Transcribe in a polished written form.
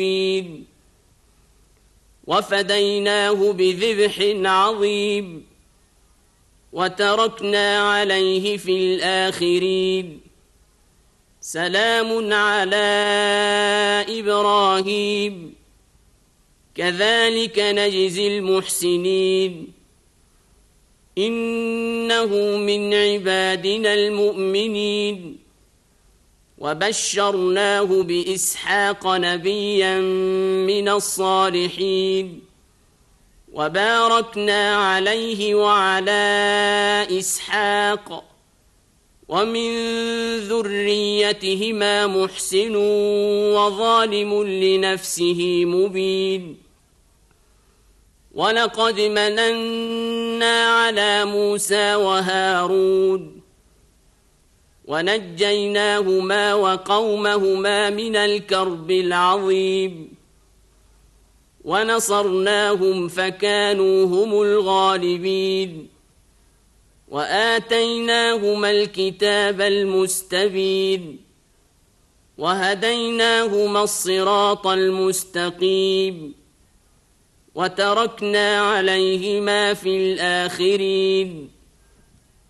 وفديناه بذبح عظيم وتركنا عليه في الآخرين سلام على إبراهيم كذلك نجزي المحسنين إنه من عبادنا المؤمنين وبشرناه بإسحاق نبيا من الصالحين وباركنا عليه وعلى إسحاق ومن ذريتهما محسن وظالم لنفسه مبين ولقد مننا على موسى وهارون ونجيناهما وقومهما من الكرب العظيم ونصرناهم فكانوا هم الغالبين وآتيناهما الكتاب المستبين وهديناهما الصراط المستقيم وتركنا عليهما في الآخرين